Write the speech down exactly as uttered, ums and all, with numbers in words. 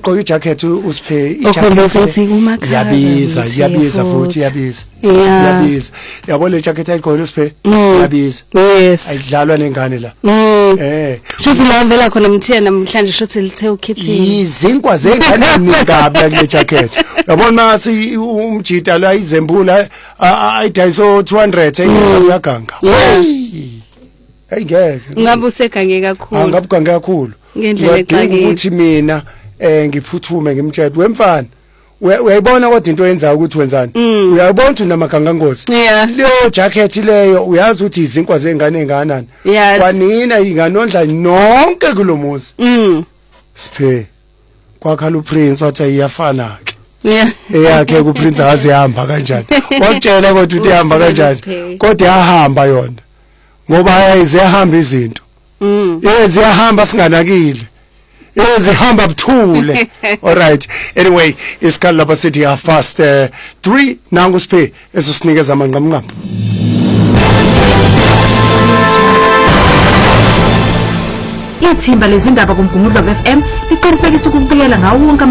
ugqoka ijacket usiphe ijacket yabiza yabiza futhi yabiza yabiza yabo le jacket ayigqoka usiphe yabiza yes ayidlalwa nengane la eh shothi la vela khona mthena namhlanje shothi lithe ukhethile izinkwa zengane ningaba kule jacket yabona mase umjita la izembula ayidayiso two hundred eyaganga ayingeke ngabe usegange kakhulu angabugange kakhulu ngendlela exakile ukuthi mina eh ngiphuthume ngimtshela wemfana uyayibona kodwa into yenza ukuthi wenzani uyayibona ukuthi unamaganga ngozi leyo jacket leyo uyazi ukuthi izinkwa zengane enganani kwanina inganondla nonke kulomuzi siphe kwakhala uPrince wathi iyafana ke yeah eyakhe kuPrince azihamba kanjani wakutshela kodwa uthi ihamba kanjani kodwa yahamba yona ngoba ayizihamba izinto mm ezihamba singanakile ezihamba buthule all right anyway isikhala lapha sithi half past uh, three nangu siphe esosinikeza amanqamqambo ithimba lezindaba kuMgungundlovu F M liqinisekisa ukubuyela ngawo wonke